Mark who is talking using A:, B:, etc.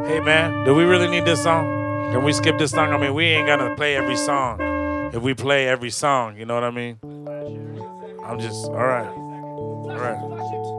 A: Hey man, do we really need this song? Can we skip this song? I mean, we ain't gonna play every song. If we play every song, you know what I mean? I'm just all right. All right.